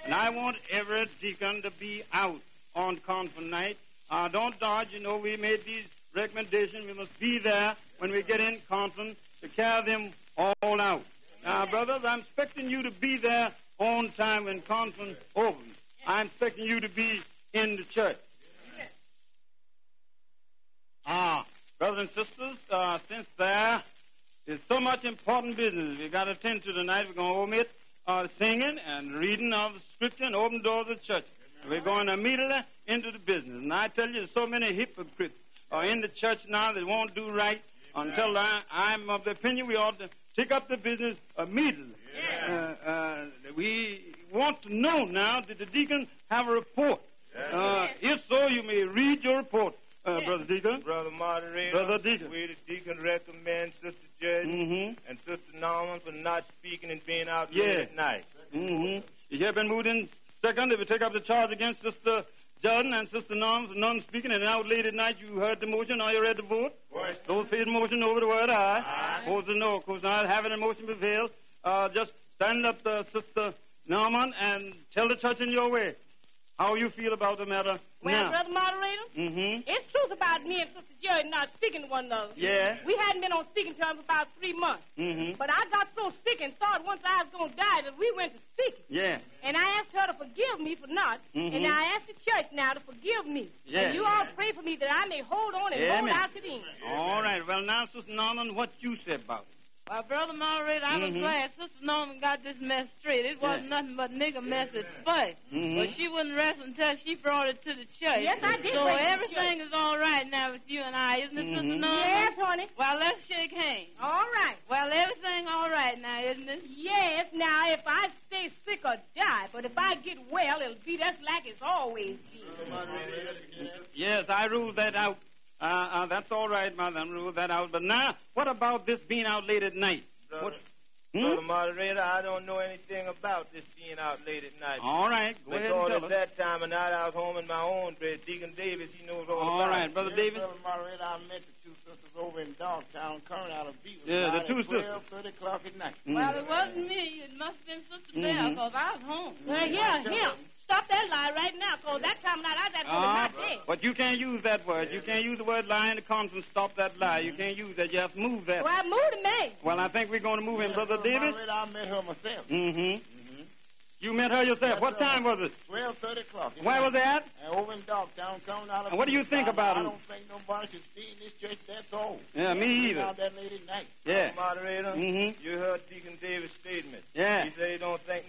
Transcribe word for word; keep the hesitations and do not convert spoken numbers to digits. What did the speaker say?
And I want every deacon to be out on conference night. Uh, don't dodge. You know, we made these recommendations. We must be there when we get in conference to carry them all out. Now, brothers, I'm expecting you to be there on time when conference opens. I'm expecting you to be in the church. Ah, brothers and sisters, uh, since there is so much important business we've got to attend to tonight, we're going to omit uh, singing and reading of the Scripture and open doors of the church. We're going immediately into the business. And I tell you, there's so many hypocrites are in the church now that won't do right until I, I'm of the opinion we ought to take up the business immediately. Yeah. Uh, uh, we want to know now, did the deacon have a report? Yeah. Uh, if so, you may read your report, uh, Yeah. Brother Deacon. Brother Moderator, Brother Deacon. we the deacon recommend Sister Judge Mm-hmm. and Sister Norman for not speaking and being out Yeah. late at night. Mm-hmm. You have been moved in second. If you take up the charge against Sister Jordan and Sister Norm for non-speaking, and out late at night you heard the motion, are you ready to vote? Voice. Those for the motion over the word aye. Aye. Opposed to no. Of course, not having a motion prevails. Uh, just stand up, uh, Sister Norman, and tell the church in your way how you feel about the matter Well, now. Brother Moderator, Mm-hmm. it's truth about me and Sister Jerry not speaking to one another. Yeah. We hadn't been on speaking terms about three months. Mm-hmm. But I got so sick and thought once I was going to die that we went to speaking. Yeah. And I asked her to forgive me for not. Mhm. And I asked the church now to forgive me. Yeah. And you all pray for me that I may hold on and hold Amen. out to the end. All right. Well, now, Sister Norman, what you say about it? Well, Brother Moderator, I was Mhm. glad Sister Norman got this mess straight. It wasn't Yeah. nothing but nigger mess at first. Mhm. But she wouldn't rest until she brought it to the church. Yes, I did So bring it to the everything church. is all right now with you and I, isn't it, Sister Mhm. Norman? Yes, honey. Well, let's shake hands. All right. Well, everything all right now, isn't it? Yes, now, if I stay sick or die, but if I get well, it'll be just like it's always been. Yes, I ruled that out. Uh, uh, that's all right, Mother. I ruled that out. But now, what about this being out late at night? Brother, What? Hmm? Brother Moderator, I don't know anything about this being out late at night. All right, go ahead and Because tell at us. that time of night I was home in my own bed. Deacon Davis, he knows all, All about right, it. Brother Yes, Davis. Brother Moderator, I met the two sisters over in Dogtown, coming out of Beaver. Yeah, the about two at sisters. twelve thirty o'clock at night. Mm. Well, it wasn't me. It must have been Sister Mhm. Bell, because I was home. Well, yeah, him. Stop that lie right now, because that time of night I was at home Uh, and not dead. but you can't use that word. You can't use the word lie in the conference. Stop that lie. You can't use that. You have to move that. Well, I moved to me. Well, I think we're going to move in, Yes, Brother Davis. Moderator, I met her myself. Mm-hmm. You met her yourself. What time was it? twelve thirty o'clock. at Where night. was that? And over in Dogtown, coming out of And what do you Beaver. think I- about I him? don't think nobody should see in this church, that's all. Yeah, me either. Out that late at night. Yeah. Moderator, Mm-hmm. you heard Deacon Davis' statement. Yeah. He said he don't think